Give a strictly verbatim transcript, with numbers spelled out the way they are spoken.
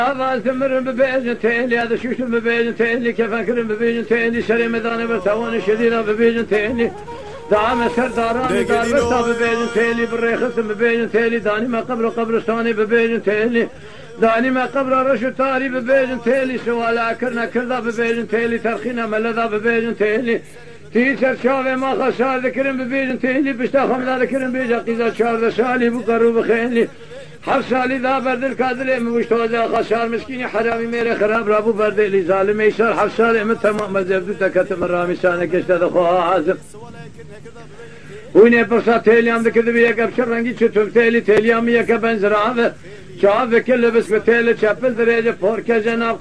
هذا ثمر ببيجن تيلي هذا شوش ببيجن تيلي كيف أكرم ببيجن تيلي شري مداني برتواني شديدة ببيجن تيلي دعم سرداراني دار بستا ببيجن تيلي بالريخص ببيجن تيلي داني ما قبر قبرستاني ببيجن تيلي داني ما قبر رشو تاري ببيجن تيلي سوالا كرنا كردا ببيجن تيلي ترخينا ملذا ببيجن تيلي تيسر شافي ما خسار ذكرن ببيجن تيلي بشتا خمدا ذكرن بيجا قيزا شار شالي بقرو بخيلي حف سالي ذا برد الكادلي موشتوزا خسار مسكيني حرامي ميري خراب رابو برد لي ظالم يسار حف سالي من تمام مزبدو تكتم الرامي سانك اشتاد خوها عازم ويني برسا تيليام ذكر بيك ابشر رنگي چتوم تيلي تيليام يك بنزرعه شاف كل بس بتيلي چپل دريجه پوركه جناب